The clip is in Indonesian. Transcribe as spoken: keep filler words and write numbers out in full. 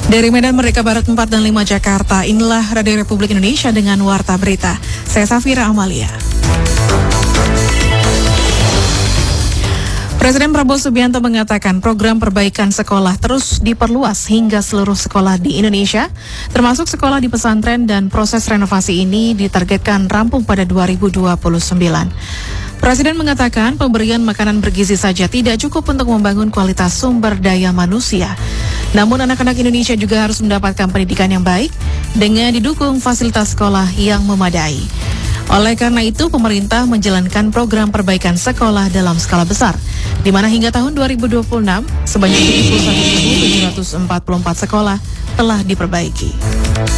Dari Medan Merdeka Barat empat dan lima Jakarta, inilah Radio Republik Indonesia dengan Warta Berita. Saya Safira Amalia. Presiden Prabowo Subianto mengatakan program perbaikan sekolah terus diperluas hingga seluruh sekolah di Indonesia, termasuk sekolah di pesantren, dan proses renovasi ini ditargetkan rampung pada dua ribu dua puluh sembilan. Presiden mengatakan pemberian makanan bergizi saja tidak cukup untuk membangun kualitas sumber daya manusia. Namun anak-anak Indonesia juga harus mendapatkan pendidikan yang baik dengan didukung fasilitas sekolah yang memadai. Oleh karena itu, pemerintah menjalankan program perbaikan sekolah dalam skala besar, di mana hingga tahun dua ribu dua puluh enam sebanyak tujuh puluh satu ribu tujuh ratus empat puluh empat sekolah telah diperbaiki.